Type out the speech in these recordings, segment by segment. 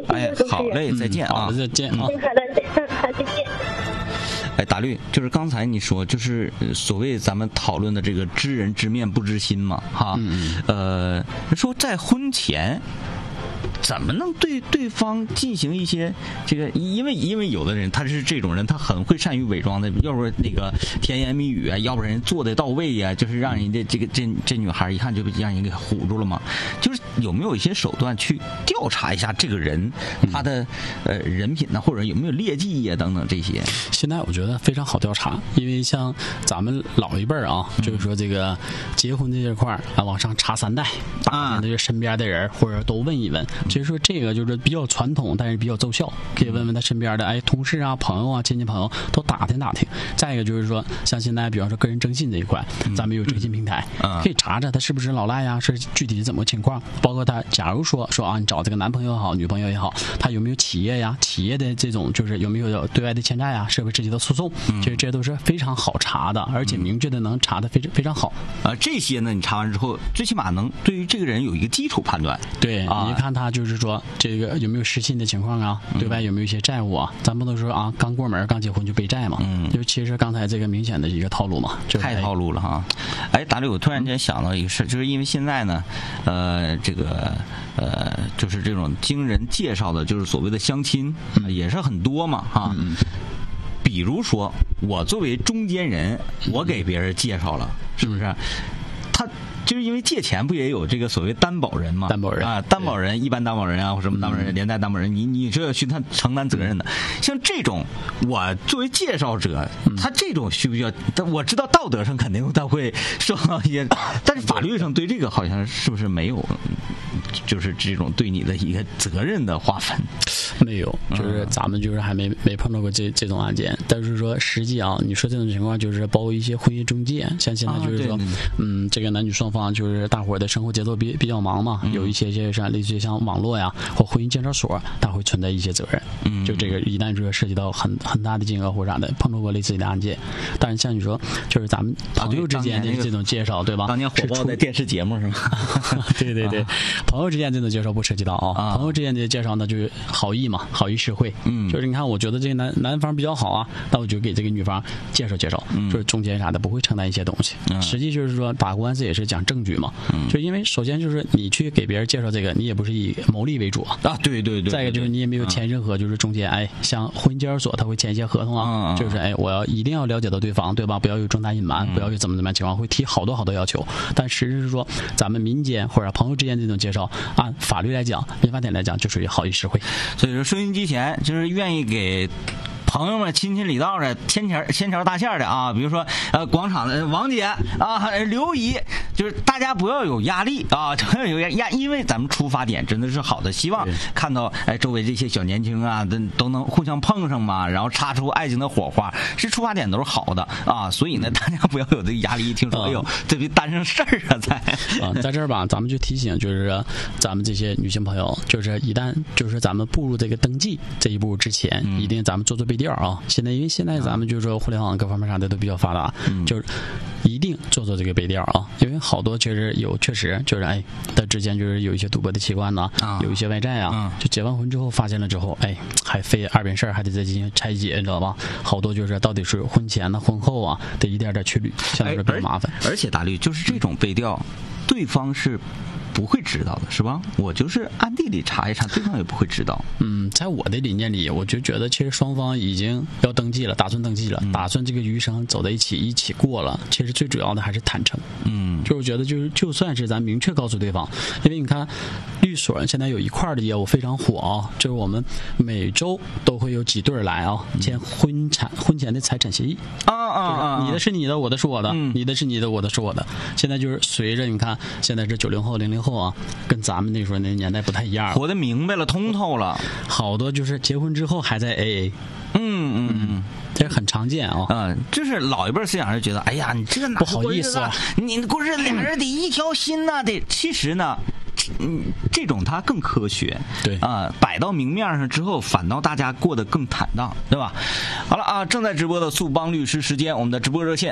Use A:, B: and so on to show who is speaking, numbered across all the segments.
A: 哎，好嘞，再见啊，
B: 再见啊。
A: 再见。哎，大绿，就是刚才你说，就是所谓咱们讨论的这个知人知面不知心嘛，哈，说在婚前。怎么能对对方进行一些这个？因为有的人他是这种人，他很会善于伪装的，要不然那个甜言蜜语啊，要不然做的到位呀，就是让人家这女孩一看就让人给唬住了嘛。就是有没有一些手段去调查一下这个人他的人品呢，或者有没有劣迹呀等等这些？
B: 现在我觉得非常好调查，因为像咱们老一辈啊，就是说这个结婚这块啊，往上查3代，打听身边的人或者都问一问。所以说这个就是比较传统，但是比较奏效，可以问问他身边的同事啊、朋友啊、亲戚朋友都打听打听。再一个就是说，像现在比方说个人征信这一块，咱们有征信平台，可以查查他是不是老赖呀，是具体怎么个情况。包括他假如说啊，你找这个男朋友也好，女朋友也好，他有没有企业呀？企业的这种就是有没有对外的欠债啊？是不是涉及到诉讼？其实这都是非常好查的，而且明确的能查的非常好。
A: 这些呢，你查完之后，最起码能对于这个人有一个基础判断。
B: 对，你看他就是说这个有没有失信的情况啊？对外有没有一些债务啊？咱不能说啊，刚过门刚结婚就背债嘛。就其实刚才这个明显的一个套路嘛，
A: 太套路了哈。哎，大刘，我突然间想到一个事，就是因为现在呢，这个就是这种经人介绍的，就是所谓的相亲，也是很多嘛哈。比如说，我作为中间人，我给别人介绍了，是不是？他就是因为借钱不也有这个所谓担保人嘛？担保人啊，担保人，一般担保人啊，或什么担保人、连带担保人，你这要去他承担责任的。像这种，我作为介绍者，他这种需不需要？我知道道德上肯定他会受到一些，但是法律上对这个好像是不是没有，就是这种对你的一个责任的划分？
B: 没有，就是咱们就是还没碰到过这种案件。但是说实际啊，你说这种情况就是包括一些婚姻中介，像现在就是说，这个男女双方就是大伙儿的生活节奏比较忙嘛，有一些像类似于像网络呀或婚姻介绍所，它会存在一些责任。就这个一旦说涉及到很大的金额或啥的，碰到过类似的案件。但是像你说，就是咱们朋友之间的这种介绍，对吧？
A: 当年火爆的电视节目是吗？
B: 对对对，朋友之间这种介绍不涉及到啊。朋友之间的介绍呢，就是好意嘛，好意实惠。就是你看，我觉得这个男方比较好啊，那我就给这个女方介绍，就是中间啥的不会承担一些东西。实际就是说打官司也是讲证据嘛。就因为首先就是你去给别人介绍这个，你也不是以牟利为主啊。
A: 对对对。
B: 再一个就是你也没有签任何就是中间像婚姻介绍所他会签一些合同啊，就是我一定要了解到对方，对吧？不要有重大隐瞒，不要有怎么样情况，会提好多要求。但实质是说咱们民间或者朋友之间这种介绍，按法律来讲，民法典来讲就属于好意实惠。
A: 所以说收音机前就是愿意给朋友们亲戚里道的牵桥搭线的啊，比如说广场的王姐啊、刘姨，就是大家不要有压力啊，有压，因为咱们出发点真的是好的，希望看到周围这些小年轻啊都能互相碰上嘛，然后擦出爱情的火花，是出发点都是好的啊，所以呢大家不要有这个压力，一听说哎呦这别担上事儿啊
B: 在这儿吧，咱们就提醒就是咱们这些女性朋友，就是一旦就是咱们步入这个登记这一步之前，一定咱们做背调啊。因为现在咱们就是说互联网各方面啥的都比较发达，就是一定做这个背调啊。因为好多确实就是他之前就是有一些赌博的习惯呢，有一些外债啊，就结完婚之后发现了之后，还非二边事儿，还得再进行拆解，你知道吧？好多就是到底是婚前呢、婚后啊，得一点点去捋，相对说比较麻烦。
A: 而且大律就是这种背调，对方是不会知道的，是吧？我就是暗地里查一查，对方也不会知道。
B: 在我的理念里，我就觉得其实双方已经要登记了，打算登记了，打算这个余生走在一起过了。其实最主要的还是坦诚。就是我觉得就算是咱明确告诉对方，因为你看律所现在有一块的业务非常火啊，就是我们每周都会有几对来啊签婚前的财产协议你的是你的，我的是我的，你的是你的，我的是我的。现在就是随着你看现在这90后、00后啊，跟咱们那时候那年代不太一样，
A: 活得明白了，通透了。
B: 好多就是结婚之后还在 AA。这很常见啊。
A: 就是老一辈思想是觉得，哎呀，你这哪
B: 不好意思啊，
A: 你过日子俩人得一条心呐，得。其实呢，这种它更科学，
B: 对
A: 摆到明面上之后，反倒大家过得更坦荡，对吧？好了啊，正在直播的速帮律师时间，我们的直播热线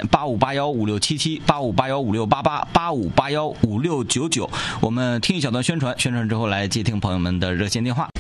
A: 858156778581568885815699，我们听一小段宣传之后来接听朋友们的热线电话。